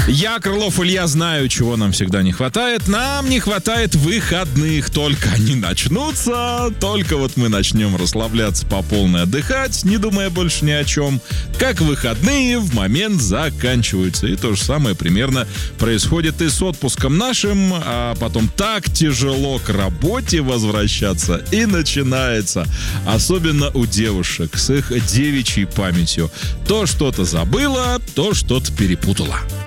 Я, Крылов Илья, знаю, чего нам всегда не хватает. Нам не хватает выходных. Только они начнутся, только вот мы начнем расслабляться по полной, отдыхать, не думая больше ни о чем, как выходные в момент заканчиваются. И то же самое примерно происходит и с отпуском нашим, а потом так тяжело к работе возвращаться, и начинается. Особенно у девушек с их девичьей памятью. То что-то забыла, то что-то перепутала.